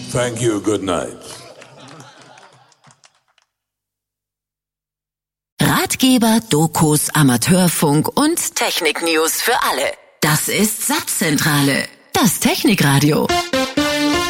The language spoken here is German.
Thank you, good night. Ratgeber, Dokus, Amateurfunk und Technik-News für alle. Das ist Satzzentrale, das Technikradio.